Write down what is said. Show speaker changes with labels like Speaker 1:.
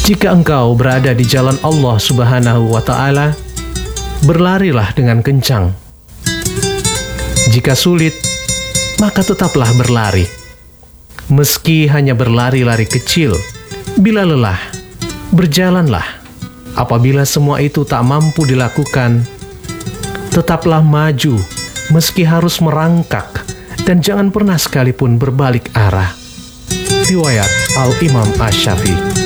Speaker 1: Jika engkau berada di jalan Allah Subhanahu wa Ta'ala, berlarilah dengan kencang. Jika sulit, maka tetaplah berlari. Meski hanya berlari-lari kecil, bila lelah, berjalanlah. Apabila semua itu tak mampu dilakukan, tetaplah maju meski harus merangkak, dan jangan pernah sekalipun berbalik arah. Riwayat Al-Imam Asy-Syafi'i.